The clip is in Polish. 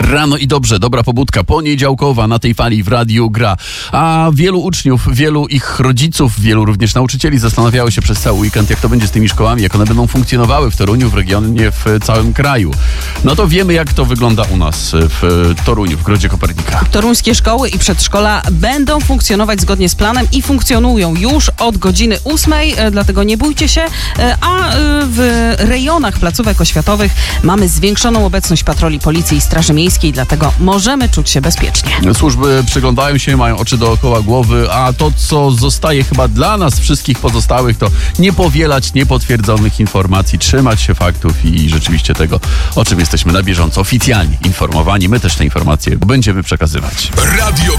Rano i dobrze, dobra pobudka poniedziałkowa na tej fali w Radiu Gra. A wielu uczniów, wielu ich rodziców, wielu również nauczycieli zastanawiało się przez cały weekend, jak to będzie z tymi szkołami, jak one będą funkcjonowały w Toruniu, w regionie, w całym kraju. No to wiemy, jak to wygląda u nas w Toruniu, w Grodzie Kopernika. Toruńskie szkoły i przedszkola będą funkcjonować zgodnie z planem i funkcjonują już od godziny 8, dlatego nie bójcie się. A w rejonach placówek oświatowych mamy zwiększoną obecność patroli Policji i Straży Miejskiej, dlatego możemy czuć się bezpiecznie. Służby przyglądają się, mają oczy dookoła głowy, a to, co zostaje chyba dla nas wszystkich pozostałych, to nie powielać niepotwierdzonych informacji, trzymać się faktów i rzeczywiście tego, o czym jesteśmy na bieżąco oficjalnie informowani. My też te informacje będziemy przekazywać. Radio